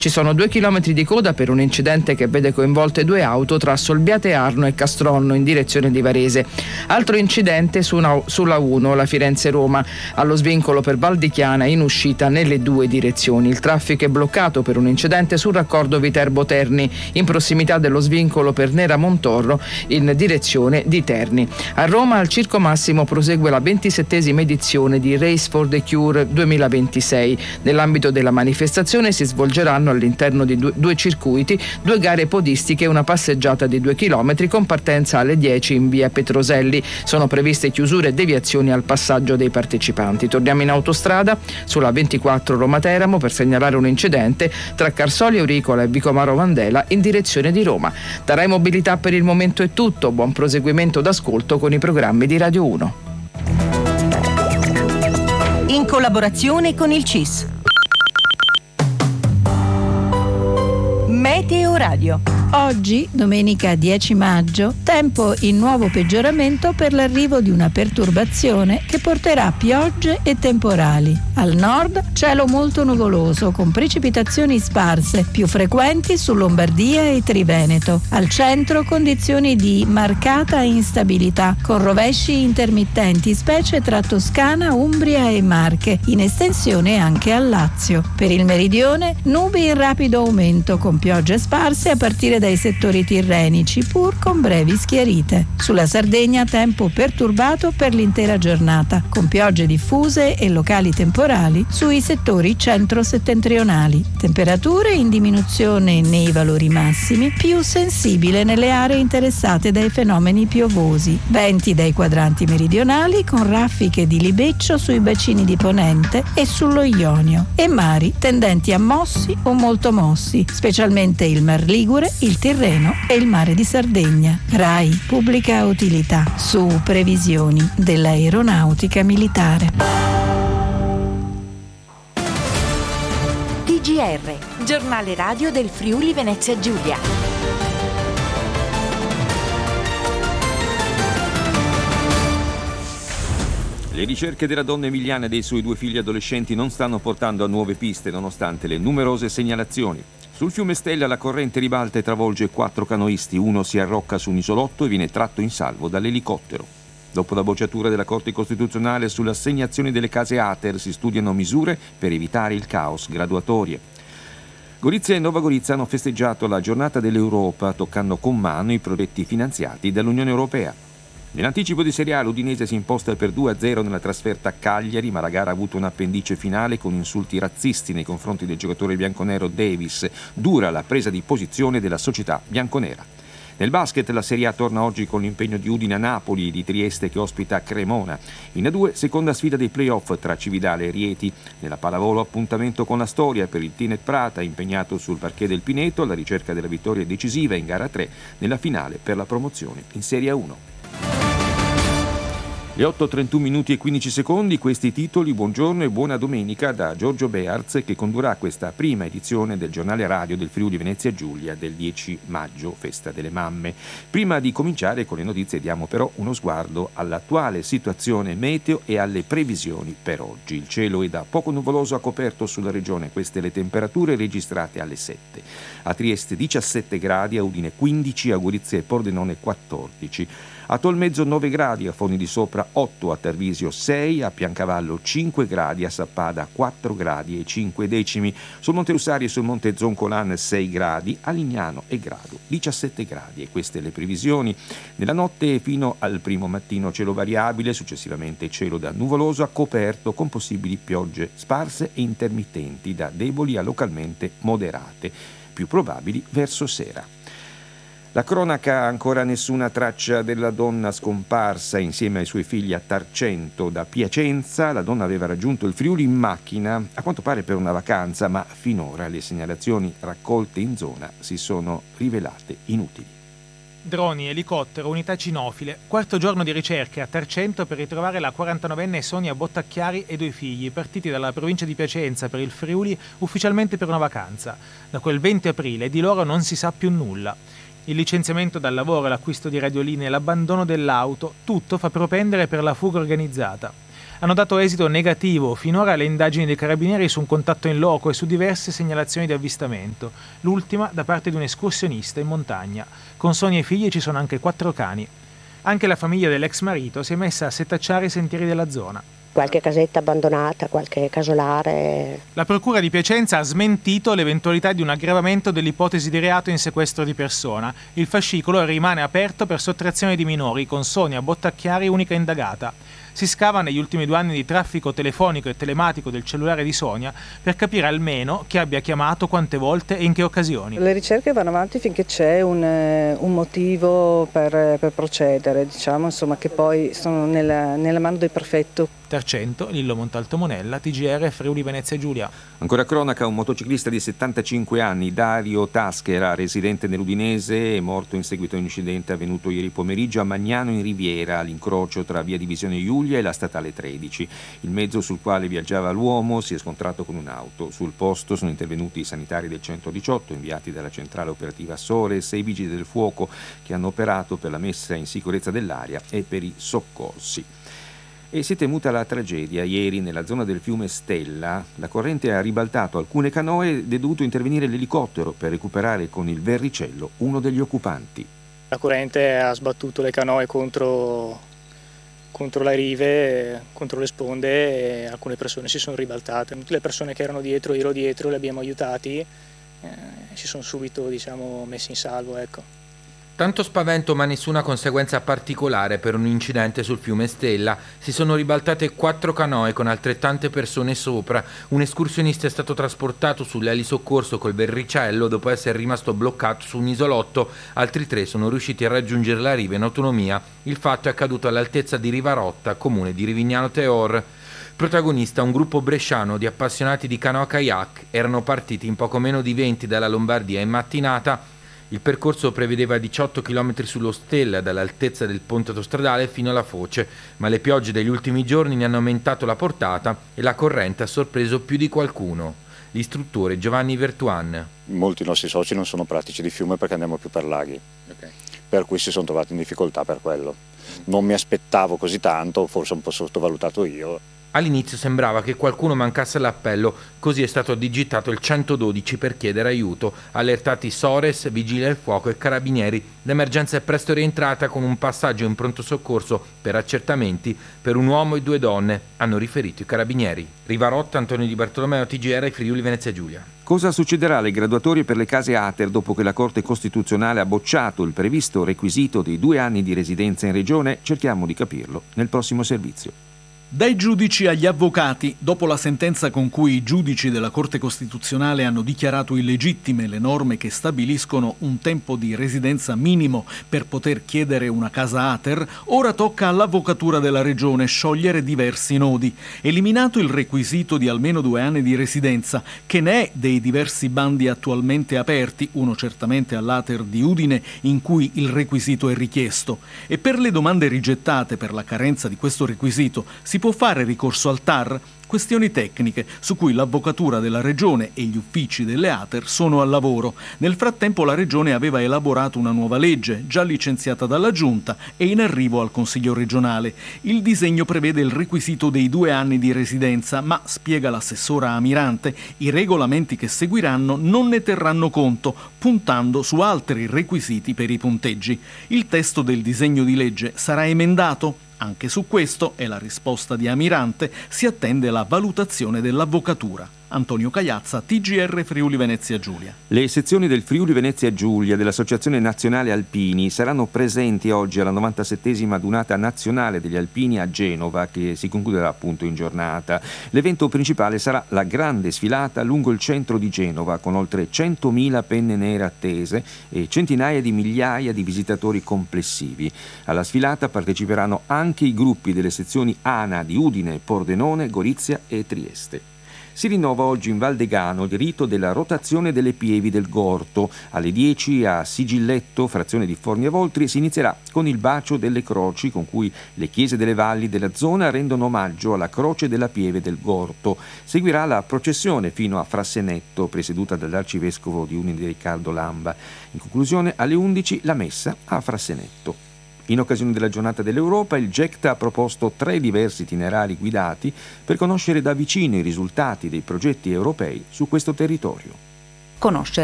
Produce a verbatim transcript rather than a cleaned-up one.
Ci sono due chilometri di coda per un incidente che vede coinvolte due auto tra Solbiate Arno e Castronno in direzione di Varese. Altro incidente su una, sulla uno, la Firenze-Roma, allo svincolo per Val di Chiana in uscita nelle due direzioni. Il traffico è bloccato per un incidente sul raccordo Viterbo-Terni in prossimità dello svincolo per Nera Montorro in direzione di Terni. A Roma al Circo Massimo prosegue la ventisettesima edizione di Race for the Cure duemilaventisei. Nell'ambito della manifestazione si svolgeranno all'interno di due, due circuiti, due gare podistiche e una passeggiata di due chilometri con partenza alle dieci in via Petroselli. Sono previste chiusure e deviazioni al passaggio dei partecipanti. Torniamo in autostrada sulla ventiquattro Roma-Teramo per segnalare un incidente tra Carsoli Euricola e Vicomaro Vandela in direzione di Roma. Da Rai Mobilità per il momento è tutto. Buon proseguimento d'ascolto con i programmi di Radio uno. In collaborazione con il C I S. Meteo Radio. Oggi, domenica dieci maggio, tempo in nuovo peggioramento per l'arrivo di una perturbazione che porterà piogge e temporali. Al nord, cielo molto nuvoloso con precipitazioni sparse, più frequenti su Lombardia e Triveneto. Al centro, condizioni di marcata instabilità, con rovesci intermittenti, specie tra Toscana, Umbria e Marche, in estensione anche al Lazio. Per il meridione, nubi in rapido aumento, con piogge sparse a partire dai settori tirrenici, pur con brevi schiarite. Sulla Sardegna tempo perturbato per l'intera giornata, con piogge diffuse e locali temporali sui settori centro-settentrionali. Temperature in diminuzione nei valori massimi, più sensibile nelle aree interessate dai fenomeni piovosi. Venti dai quadranti meridionali con raffiche di libeccio sui bacini di Ponente e sullo Ionio, e mari tendenti a mossi o molto mossi, specialmente il Mar Ligure, il Tirreno e il Mare di Sardegna. RAI Pubblica Utilità, su previsioni dell'aeronautica militare. T G R, giornale radio del Friuli Venezia Giulia. Le ricerche della donna emiliana e dei suoi due figli adolescenti non stanno portando a nuove piste nonostante le numerose segnalazioni. Sul fiume Stella la corrente ribalta e travolge quattro canoisti, uno si arrocca su un isolotto e viene tratto in salvo dall'elicottero. Dopo la bocciatura della Corte Costituzionale sull'assegnazione delle case ATER si studiano misure per evitare il caos graduatorie. Gorizia e Nova Gorizia hanno festeggiato la giornata dell'Europa toccando con mano i progetti finanziati dall'Unione Europea. Nell'anticipo di Serie A l'Udinese si imposta per due a zero nella trasferta a Cagliari, ma la gara ha avuto un appendice finale con insulti razzisti nei confronti del giocatore bianconero Davis. Dura la presa di posizione della società bianconera. Nel basket la Serie A torna oggi con l'impegno di Udine a Napoli e di Trieste che ospita Cremona. In A due seconda sfida dei play-off tra Cividale e Rieti. Nella pallavolo appuntamento con la storia per il Tinet Prata impegnato sul parquet del Pineto alla ricerca della vittoria decisiva in gara tre nella finale per la promozione in Serie A uno. Le otto e trentuno minuti e quindici secondi, questi i titoli. Buongiorno e buona domenica da Giorgio Bearz che condurrà questa prima edizione del giornale radio del Friuli Venezia Giulia del dieci maggio, festa delle mamme. Prima di cominciare con le notizie diamo però uno sguardo all'attuale situazione meteo e alle previsioni per oggi. Il cielo è da poco nuvoloso a coperto sulla regione, queste le temperature registrate alle sette. A Trieste diciassette gradi, a Udine quindici, a Gorizia e Pordenone quattordici. A Tolmezzo nove gradi, a Foni di Sopra otto, a Tarvisio sei, a Piancavallo cinque gradi, a Sappada quattro gradi e cinque decimi, sul Monte Ussari e sul Monte Zoncolan sei gradi, a Lignano e Grado diciassette gradi. E queste le previsioni. Nella notte fino al primo mattino cielo variabile, successivamente cielo da nuvoloso a coperto con possibili piogge sparse e intermittenti da deboli a localmente moderate, più probabili verso sera. La cronaca, ancora nessuna traccia della donna scomparsa insieme ai suoi figli a Tarcento da Piacenza. La donna aveva raggiunto il Friuli in macchina, a quanto pare per una vacanza, ma finora le segnalazioni raccolte in zona si sono rivelate inutili. Droni, elicottero, unità cinofile, quarto giorno di ricerche a Tarcento per ritrovare la quarantanovenne Sonia Bottacchiari e due figli, partiti dalla provincia di Piacenza per il Friuli ufficialmente per una vacanza. Da quel venti aprile di loro non si sa più nulla. Il licenziamento dal lavoro, l'acquisto di radioline e l'abbandono dell'auto, tutto fa propendere per la fuga organizzata. hanno dato esito negativo finora le indagini dei carabinieri su un contatto in loco e su diverse segnalazioni di avvistamento, l'ultima da parte di un escursionista in montagna. Con Sonia e figli ci sono anche quattro cani. Anche la famiglia dell'ex marito si è messa a setacciare i sentieri della zona. Qualche casetta abbandonata, qualche casolare. La procura di Piacenza ha smentito l'eventualità di un aggravamento dell'ipotesi di reato in sequestro di persona. Il fascicolo rimane aperto per sottrazione di minori, con Sonia Bottacchiari unica indagata. Si scava negli ultimi due anni di traffico telefonico e telematico del cellulare di Sonia per capire almeno chi abbia chiamato, quante volte e in che occasioni. Le ricerche vanno avanti finché c'è un, un motivo per, per procedere, diciamo insomma che poi sono nella, nella mano del prefetto. Tercento, Lillo Montalto Monella, T G R Friuli Venezia Giulia. Ancora cronaca, un motociclista di settantacinque anni, Dario Taschera, residente nell'Udinese, è morto in seguito a un incidente avvenuto ieri pomeriggio a Magnano in Riviera, all'incrocio tra via Divisione Giulia e la statale tredici. Il mezzo sul quale viaggiava l'uomo si è scontrato con un'auto. Sul posto sono intervenuti i sanitari del centodiciotto, inviati dalla centrale operativa Sores, e i vigili del fuoco che hanno operato per la messa in sicurezza dell'area e per i soccorsi. E si è temuta la tragedia. Ieri nella zona del fiume Stella la corrente ha ribaltato alcune canoe ed è dovuto intervenire l'elicottero per recuperare con il verricello uno degli occupanti. La corrente ha sbattuto le canoe contro, contro le rive, contro le sponde, e alcune persone si sono ribaltate. Tutte le persone che erano dietro, io ero dietro, li abbiamo aiutati e eh, si sono subito diciamo, messi in salvo. Ecco. Tanto spavento ma nessuna conseguenza particolare per un incidente sul fiume Stella. Si sono ribaltate quattro canoe con altrettante persone sopra. Un escursionista è stato trasportato sulle ali soccorso col verricello dopo essere rimasto bloccato su un isolotto. Altri tre sono riusciti a raggiungere la riva in autonomia. Il fatto è accaduto all'altezza di Rivarotta, comune di Rivignano Teor. Protagonista un gruppo bresciano di appassionati di canoa kayak. Erano partiti in poco meno di venti dalla Lombardia in mattinata. Il percorso prevedeva diciotto chilometri sullo Stella dall'altezza del ponte autostradale fino alla foce, ma le piogge degli ultimi giorni ne hanno aumentato la portata e la corrente ha sorpreso più di qualcuno. L'istruttore Giovanni Vertuan. Molti nostri soci non sono pratici di fiume perché andiamo più per laghi, okay. Per cui si sono trovati in difficoltà per quello. Non mi aspettavo così tanto, forse un po' sottovalutato io. All'inizio sembrava che qualcuno mancasse l'appello, così è stato digitato il centododici per chiedere aiuto. Allertati Sores, Vigili del Fuoco e Carabinieri, l'emergenza è presto rientrata con un passaggio in pronto soccorso per accertamenti per un uomo e due donne, hanno riferito i Carabinieri. Rivarotta, Antonio Di Bartolomeo, T G R Friuli Venezia Giulia. Cosa succederà alle graduatorie per le case Ater dopo che la Corte Costituzionale ha bocciato il previsto requisito dei due anni di residenza in regione? Cerchiamo di capirlo nel prossimo servizio. Dai giudici agli avvocati, dopo la sentenza con cui i giudici della Corte Costituzionale hanno dichiarato illegittime le norme che stabiliscono un tempo di residenza minimo per poter chiedere una casa Ater, ora tocca all'Avvocatura della Regione sciogliere diversi nodi. Eliminato il requisito di almeno due anni di residenza, che ne è dei diversi bandi attualmente aperti, uno certamente all'Ater di Udine in cui il requisito è richiesto, e per le domande rigettate per la carenza di questo requisito si può fare ricorso al T A R? Questioni tecniche su cui l'Avvocatura della Regione e gli uffici delle Ater sono al lavoro. Nel frattempo la Regione aveva elaborato una nuova legge, già licenziata dalla Giunta e in arrivo al Consiglio regionale. Il disegno prevede il requisito dei due anni di residenza, ma, spiega l'assessora Amirante, i regolamenti che seguiranno non ne terranno conto, puntando su altri requisiti per i punteggi. Il testo del disegno di legge sarà emendato? Anche su questo, è la risposta di Amirante, si attende la valutazione dell'Avvocatura. Antonio Cagliazza, T G R Friuli Venezia Giulia. Le sezioni del Friuli Venezia Giulia dell'Associazione Nazionale Alpini saranno presenti oggi alla novantasettesima adunata nazionale degli Alpini a Genova, che si concluderà appunto in giornata. L'evento principale sarà la grande sfilata lungo il centro di Genova, con oltre centomila penne nere attese e centinaia di migliaia di visitatori complessivi. Alla sfilata parteciperanno anche i gruppi delle sezioni ANA di Udine, Pordenone, Gorizia e Trieste. Si rinnova oggi in Valdegano il rito della rotazione delle pievi del Gorto. Alle dieci a Sigilletto, frazione di Forni e Voltri, si inizierà con il bacio delle croci, con cui le chiese delle valli della zona rendono omaggio alla croce della pieve del Gorto. Seguirà la processione fino a Frassenetto, presieduta dall'arcivescovo di Udine Riccardo Lamba. In conclusione, alle undici la messa a Frassenetto. In occasione della giornata dell'Europa, il GECT ha proposto tre diversi itinerari guidati per conoscere da vicino i risultati dei progetti europei su questo territorio. Conoscere